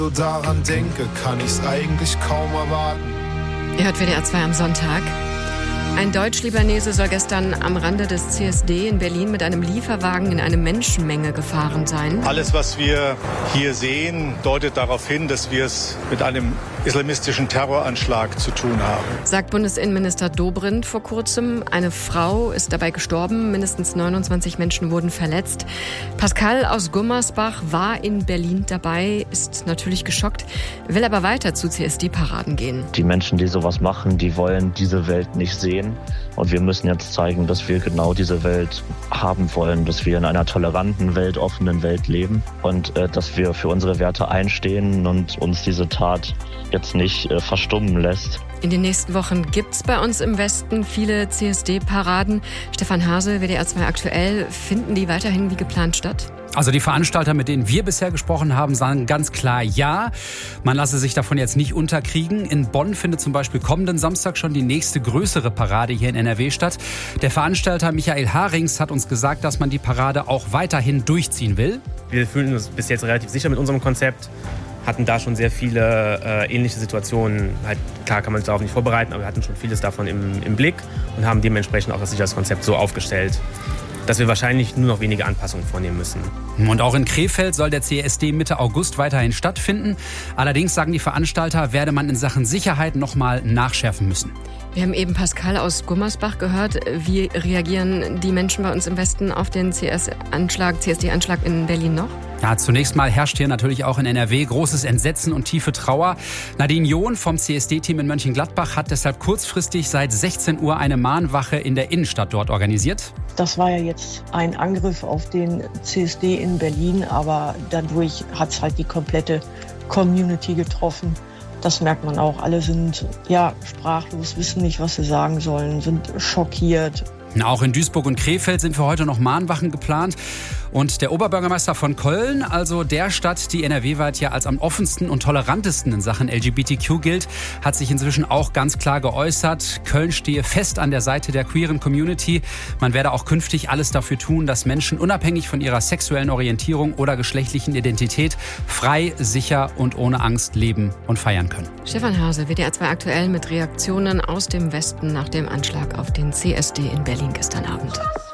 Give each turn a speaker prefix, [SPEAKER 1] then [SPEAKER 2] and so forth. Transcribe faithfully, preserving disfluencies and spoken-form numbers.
[SPEAKER 1] So daran denke, kann ich's eigentlich kaum erwarten.
[SPEAKER 2] Ihr hört W D R zwei am Sonntag. Ein Deutsch-Libanese soll gestern am Rande des C S D in Berlin mit einem Lieferwagen in eine Menschenmenge gefahren sein.
[SPEAKER 3] Alles, was wir hier sehen, deutet darauf hin, dass wir es mit einem islamistischen Terroranschlag zu tun haben.
[SPEAKER 2] Sagt Bundesinnenminister Dobrindt vor kurzem. Eine Frau ist dabei gestorben, mindestens neunundzwanzig Menschen wurden verletzt. Pascal aus Gummersbach war in Berlin dabei, ist natürlich geschockt, will aber weiter zu C S D-Paraden gehen.
[SPEAKER 4] Die Menschen, die sowas machen, die wollen diese Welt nicht sehen. Und wir müssen jetzt zeigen, dass wir genau diese Welt haben wollen, dass wir in einer toleranten Welt, offenen Welt leben und äh, dass wir für unsere Werte einstehen und uns diese Tat jetzt nicht äh, verstummen lässt.
[SPEAKER 2] In den nächsten Wochen gibt's bei uns im Westen viele C S D-Paraden. Stefan Hase, W D R zwei aktuell, finden die weiterhin wie geplant statt?
[SPEAKER 5] Also die Veranstalter, mit denen wir bisher gesprochen haben, sagen ganz klar ja. Man lasse sich davon jetzt nicht unterkriegen. In Bonn findet zum Beispiel kommenden Samstag schon die nächste größere Parade hier in N R W statt. Der Veranstalter Michael Harings hat uns gesagt, dass man die Parade auch weiterhin durchziehen will.
[SPEAKER 6] Wir fühlen uns bis jetzt relativ sicher mit unserem Konzept. Hatten da schon sehr viele äh, ähnliche Situationen. Halt, klar kann man sich darauf nicht vorbereiten, aber wir hatten schon vieles davon im, im Blick und haben dementsprechend auch das Sicherheitskonzept so aufgestellt, dass wir wahrscheinlich nur noch wenige Anpassungen vornehmen müssen.
[SPEAKER 5] Und auch in Krefeld soll der C S D Mitte August weiterhin stattfinden. Allerdings, sagen die Veranstalter, werde man in Sachen Sicherheit noch mal nachschärfen müssen.
[SPEAKER 2] Wir haben eben Pascal aus Gummersbach gehört. Wie reagieren die Menschen bei uns im Westen auf den C S D-Anschlag, C S D-Anschlag in Berlin noch?
[SPEAKER 5] Ja, zunächst mal herrscht hier natürlich auch in N R W großes Entsetzen und tiefe Trauer. Nadine John vom C S D-Team in Mönchengladbach hat deshalb kurzfristig seit sechzehn Uhr eine Mahnwache in der Innenstadt dort organisiert.
[SPEAKER 7] Das war ja jetzt ein Angriff auf den C S D in Berlin, aber dadurch hat es halt die komplette Community getroffen. Das merkt man auch. Alle sind ja sprachlos, wissen nicht, was sie sagen sollen, sind schockiert.
[SPEAKER 5] Auch in Duisburg und Krefeld sind für heute noch Mahnwachen geplant. Und der Oberbürgermeister von Köln, also der Stadt, die N R W-weit ja als am offensten und tolerantesten in Sachen L G B T Q gilt, hat sich inzwischen auch ganz klar geäußert. Köln stehe fest an der Seite der queeren Community. Man werde auch künftig alles dafür tun, dass Menschen unabhängig von ihrer sexuellen Orientierung oder geschlechtlichen Identität frei, sicher und ohne Angst leben und feiern können.
[SPEAKER 2] Stefan Hase, W D R zwei aktuell mit Reaktionen aus dem Westen nach dem Anschlag auf den C S D in Berlin gestern Abend.